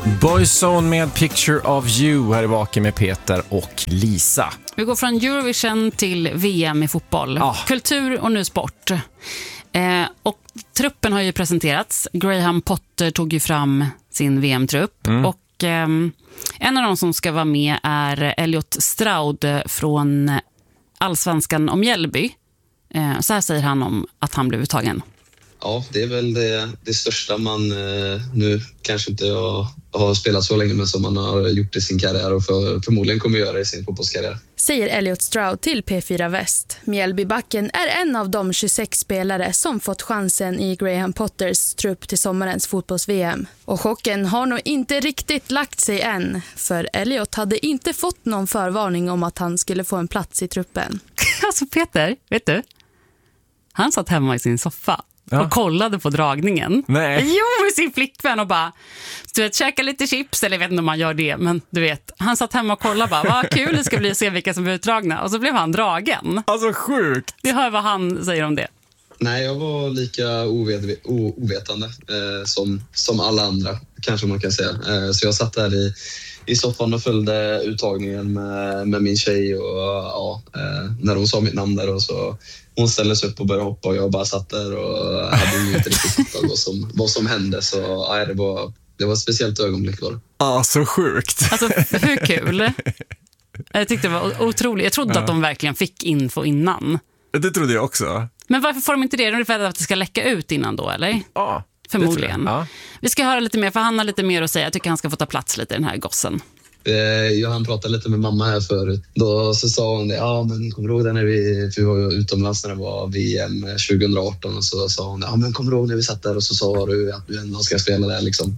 Boyzone med Picture of You här i Vaken med Peter och Lisa. Vi går från Eurovision till VM i fotboll. Kultur och nu sport. Och truppen har ju presenterats. Graham Potter tog ju fram sin VM-trupp. Och en av de som ska vara med är Elliot Stroud från Allsvenskan om Mjällby. Så här säger han om att han blev uttagen. Ja, det är väl det största man nu kanske inte har spelat så länge, men som man har gjort i sin karriär och förmodligen kommer göra i sin fotbollskarriär. Säger Elliot Stroud till P4 Väst. Mjällbybacken är en av de 26 spelare som fått chansen i Graham Potters trupp till sommarens fotbolls-VM. Och chocken har nog inte riktigt lagt sig än, för Elliot hade inte fått någon förvarning om att han skulle få en plats i truppen. Alltså Peter, vet du? Han satt hemma i sin soffa. Och kollade på dragningen. Nej. Jo, med sin flickvän och bara, du vet, käka lite chips, eller jag vet inte om man gör det, men du vet, han satt hemma och kollade bara, vad kul det ska bli att se vilka som blir utdragna. Och så blev han dragen. Alltså sjukt. Vi hör vad han säger om det. Nej, jag var lika ovetande som alla andra, kanske man kan säga. Så jag satt där i soffan och följde uttagningen med min tjej och när hon sa mitt namn där och så hon ställde sig upp och började hoppa och jag bara satt där och hade ju inte riktigt fattat vad som hände, så det var ett speciellt ögonblick var det. Så sjukt. Alltså hur kul? Jag tyckte det var otroligt. Jag trodde att de verkligen fick info innan. Det trodde jag också. Men varför får de inte det? De är för att det ska läcka ut innan då, eller? Ja. Förmodligen. Vi ska höra lite mer, för han har lite mer att säga. Jag tycker han ska få ta plats lite i den här gossen. Han pratade lite med mamma här förut. Då så sa hon det, men kommer du ihåg det när vi var utomlands när det var VM 2018 och så sa hon, men kommer du ihåg när vi satt där och så sa du att du ändå ska spela där liksom.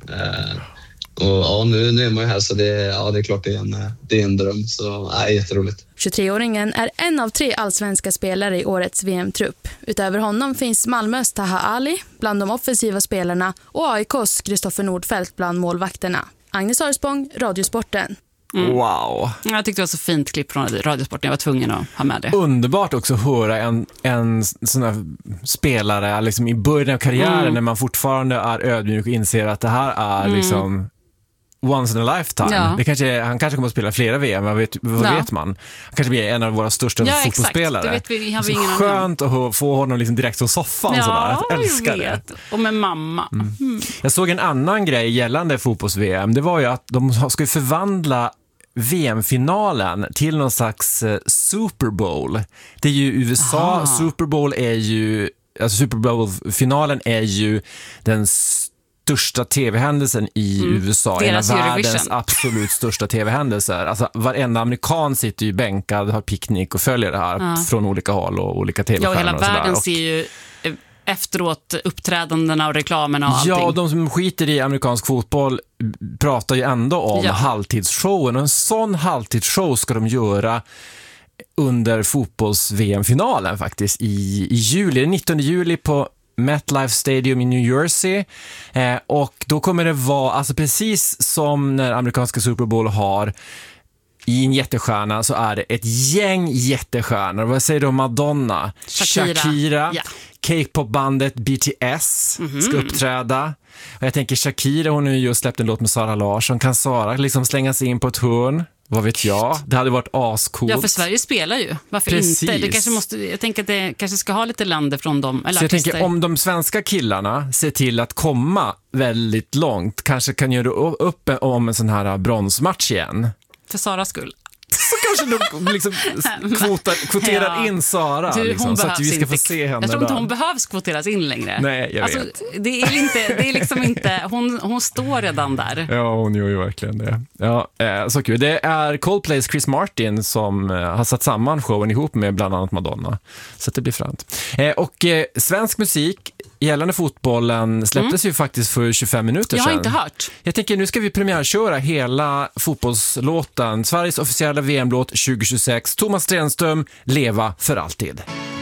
Och nu är man ju här, så det är klart det är en dröm, så jätteroligt. 23-åringen är en av 3 allsvenska spelare i årets VM-trupp. Utöver honom finns Malmös Taha Ali bland de offensiva spelarna och AIKs Kristoffer Nordfeldt bland målvakterna. Agnes Arsbong, Radiosporten. Wow. Jag tyckte det var så fint klipp från Radiosporten. Jag var tvungen att ha med det. Underbart också att höra en sån här spelare liksom i början av karriären när man fortfarande är ödmjuk och inser att det här är liksom once in a lifetime. Ja. Han kanske kommer att spela flera VM, vad vet man? Han kanske blir en av våra största fotbollsspelare. Det vet vi, har vi så ingen skönt att få honom liksom direkt från soffan. Jag älskar det. Och med mamma. Jag såg en annan grej gällande fotbolls-VM. Det var ju att de ska förvandla VM-finalen till någon slags Super Bowl. Det är ju USA. Super Bowl är ju, alltså Super Bowl-finalen är ju den största tv-händelsen i USA. Deras en av Eurovision. världens absolut största tv-händelser. Alltså varenda amerikan sitter ju bänkad, har picknick och följer det här från olika håll och olika tv-skärmar. Ja, hela och världen ser ju efteråt uppträdandena och reklamerna och allting. Ja, och de som skiter i amerikansk fotboll pratar ju ändå om halvtidsshowen. Och en sån halvtidsshow ska de göra under fotbolls-VM-finalen faktiskt i juli, 19 juli på MetLife Stadium i New Jersey. Och då kommer det vara, alltså precis som när amerikanska Super Bowl har i en jättestjärna, så är det ett gäng jättestjärnor. Vad säger du om Madonna? Shakira. K-popbandet BTS ska uppträda. Och jag tänker Shakira, hon har ju just släppt en låt med Sara Larsson. Kan Sara liksom slänga sig in på ett hörn? Vad vet jag? Det hade varit ascoolt. Ja, för Sverige spelar ju. Varför inte? Det kanske måste, jag tänker att det kanske ska ha lite länder från dem. Eller så jag tänker, om de svenska killarna ser till att komma väldigt långt, kanske kan göra upp om en sån här bronsmatch igen. För Saras skull. Så kanske de liksom kvoterar in Sara liksom, så att vi ska få se henne. Jag tror inte hon behövs kvoteras in längre. Nej, jag vet. Det är liksom inte, hon står redan där. Ja, hon gör ju verkligen det. Ja, så kul. Det är Coldplays Chris Martin som har satt samman showen ihop med bland annat Madonna. Så att det blir fränt. Och svensk musik gällande fotbollen släpptes ju faktiskt för 25 minuter sedan. Jag har inte hört. Jag tänker, nu ska vi premiärköra hela fotbollslåten. Sveriges officiella VM-låt 2026. Thomas Stenström, Leva för alltid.